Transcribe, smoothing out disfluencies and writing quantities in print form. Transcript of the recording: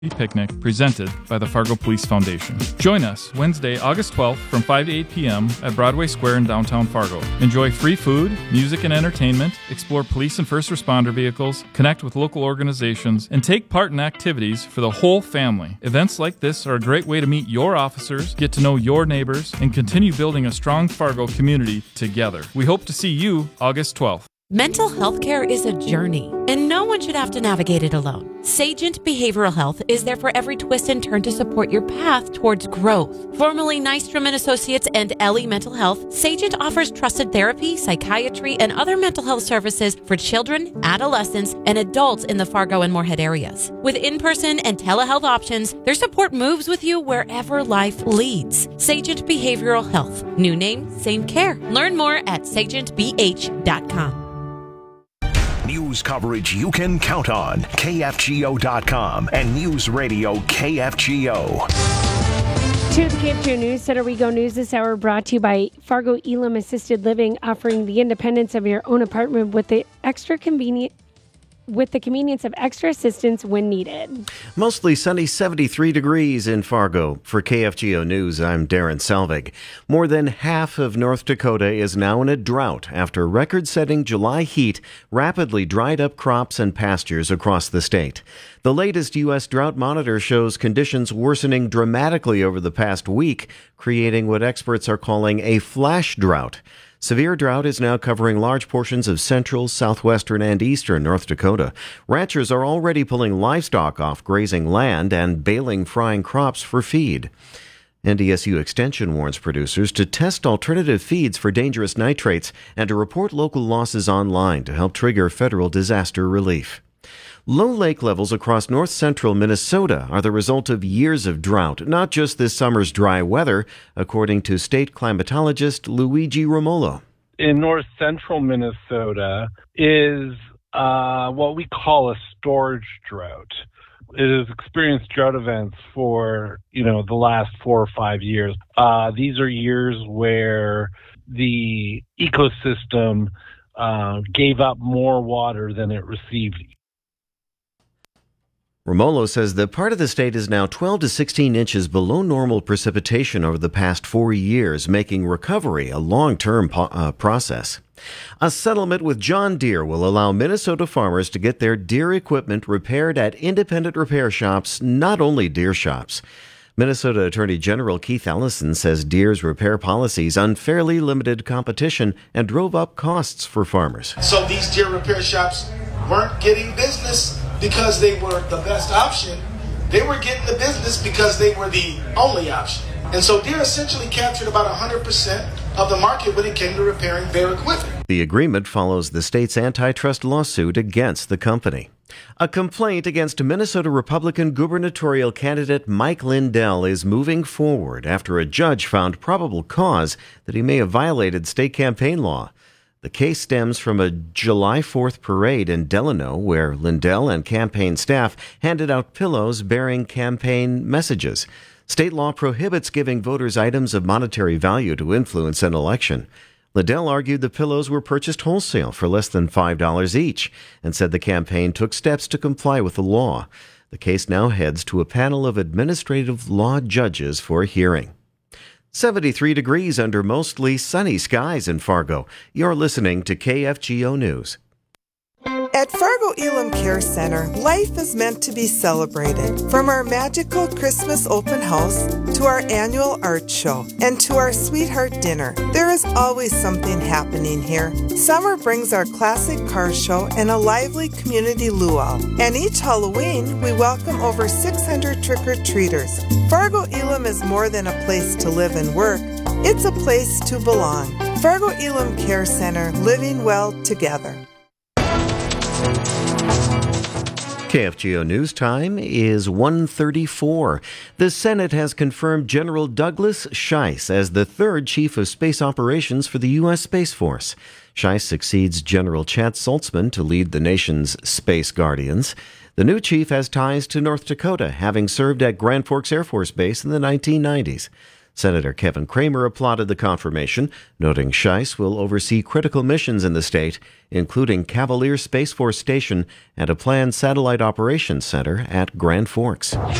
Picnic presented by the Fargo Police Foundation. Join us Wednesday, August 12th from 5 to 8 p.m. at Broadway Square in downtown Fargo. Enjoy free food, music and entertainment, explore police and first responder vehicles, connect with local organizations, and take part in activities for the whole family. Events like this are a great way to meet your officers, get to know your neighbors, and continue building a strong Fargo community together. We hope to see you August 12th. Mental health care is a journey, and no one should have to navigate it alone. Sagent Behavioral Health is there for every twist and turn to support your path towards growth. Formerly Nystrom and Associates and Ellie Mental Health, Sagent offers trusted therapy, psychiatry, and other mental health services for children, adolescents, and adults in the Fargo and Moorhead areas. With in-person and telehealth options, their support moves with you wherever life leads. Sagent Behavioral Health. New name, same care. Learn more at sagentbh.com. News coverage you can count on. KFGO.com and News Radio KFGO. To the KFGO News Center we go. News this hour brought to you by Fargo Elam Assisted Living, offering the independence of your own apartment with the convenience of extra assistance when needed. Mostly sunny, 73 degrees in Fargo. For KFGO News, I'm Darren Selvig. More than half of North Dakota is now in a drought after record-setting July heat rapidly dried up crops and pastures across the state. The latest U.S. Drought Monitor shows conditions worsening dramatically over the past week, creating what experts are calling a flash drought. Severe drought is now covering large portions of central, southwestern, and eastern North Dakota. Ranchers are already pulling livestock off grazing land and baling frying crops for feed. NDSU Extension warns producers to test alternative feeds for dangerous nitrates and to report local losses online to help trigger federal disaster relief. Low lake levels across north-central Minnesota are the result of years of drought, not just this summer's dry weather, according to state climatologist Luigi Romolo. In north-central Minnesota is what we call a storage drought. It has experienced drought events for, the last 4 or 5 years. These are years where the ecosystem gave up more water than it received. Romolo says that part of the state is now 12 to 16 inches below normal precipitation over the past 4 years, making recovery a long-term process. A settlement with John Deere will allow Minnesota farmers to get their Deere equipment repaired at independent repair shops, not only Deere shops. Minnesota Attorney General Keith Ellison says Deere's repair policies unfairly limited competition and drove up costs for farmers. So these Deere repair shops weren't getting business because they were the best option. They were getting the business because they were the only option. And so Deere essentially captured about 100% of the market when it came to repairing their equipment. The agreement follows the state's antitrust lawsuit against the company. A complaint against Minnesota Republican gubernatorial candidate Mike Lindell is moving forward after a judge found probable cause that he may have violated state campaign law. The case stems from a July 4th parade in Delano where Lindell and campaign staff handed out pillows bearing campaign messages. State law prohibits giving voters items of monetary value to influence an election. Lindell argued the pillows were purchased wholesale for less than $5 each and said the campaign took steps to comply with the law. The case now heads to a panel of administrative law judges for a hearing. 73 degrees under mostly sunny skies in Fargo. You're listening to KFGO News. At Fargo Elam Care Center, life is meant to be celebrated. From our magical Christmas open house to our annual art show and to our sweetheart dinner, there is always something happening here. Summer brings our classic car show and a lively community luau. And each Halloween, we welcome over 600 trick-or-treaters. Fargo Elam is more than a place to live and work. It's a place to belong. Fargo Elam Care Center, living well together. KFGO News time is 1:34. The Senate has confirmed General Douglas Scheiss as the third Chief of Space Operations for the U.S. Space Force. Scheiss succeeds General Chet Saltzman to lead the nation's Space Guardians. The new chief has ties to North Dakota, having served at Grand Forks Air Force Base in the 1990s. Senator Kevin Cramer applauded the confirmation, noting SHICE will oversee critical missions in the state, including Cavalier Space Force Station and a planned satellite operations center at Grand Forks.